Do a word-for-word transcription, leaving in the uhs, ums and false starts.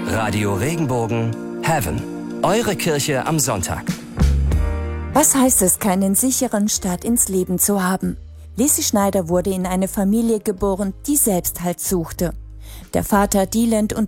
Radio Regenbogen Heaven. Eure Kirche am Sonntag. Was heißt es, keinen sicheren Start ins Leben zu haben? Lisi Schneider wurde in eine Familie geboren, die Selbsthalt suchte. Der Vater Deland und